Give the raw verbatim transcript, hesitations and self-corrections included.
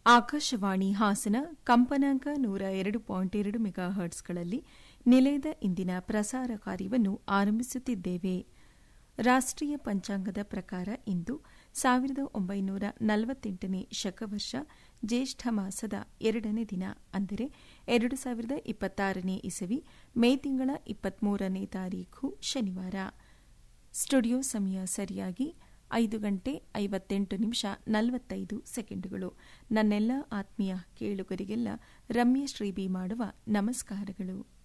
ಆಕಾಶವಾಣಿ ಹಾಸನ ಕಂಪನಾಂಕ ನೂರ ಎರಡು ಪಾಯಿಂಟ್ ಎರಡು ಮೆಗಾ ಹರ್ಟ್ಸ್ಗಳಲ್ಲಿ ನಿಲಯದ ಇಂದಿನ ಪ್ರಸಾರ ಕಾರ್ಯವನ್ನು ಆರಂಭಿಸುತ್ತಿದ್ದೇವೆ. ರಾಷ್ಟೀಯ ಪಂಚಾಂಗದ ಪ್ರಕಾರ ಇಂದು ಸಾವಿರದ ಒಂಬೈನೂರ ನಲವತ್ತೆಂಟನೇ ಶಕವರ್ಷ ಜ್ಯೇಷ್ಠ ಮಾಸದ ಎರಡನೇ ದಿನ, ಅಂದರೆ ಎರಡು ಸಾವಿರದ ಇಪ್ಪತ್ತಾರನೇ ಇಸವಿ ಮೇ ತಿಂಗಳ ಇಪ್ಪತ್ಮೂರನೇ ತಾರೀಖು ಶನಿವಾರ. ಸ್ಟುಡಿಯೋ ಸಮಯ ಸರಿಯಾಗಿ ಐದು ಗಂಟೆ ಐವತ್ತೆಂಟು ನಿಮಿಷ ನಲವತ್ತೈದು ಸೆಕೆಂಡುಗಳು. ನನ್ನೆಲ್ಲ ಆತ್ಮೀಯ ಕೇಳುಗರಿಗೆಲ್ಲ ರಮ್ಯ ಶ್ರೀಬಿ ಮಾಡುವ ನಮಸ್ಕಾರಗಳು.